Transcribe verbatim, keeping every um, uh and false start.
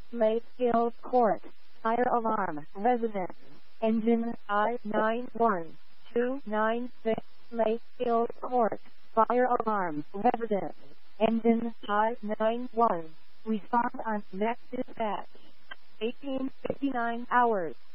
Mayfield Court. Fire alarm. Residence. Engine I nine one two nine six. Mayfield Court. Fire alarm. Residence. Engine I nine one. Respond on next dispatch. eighteen fifty-nine hours.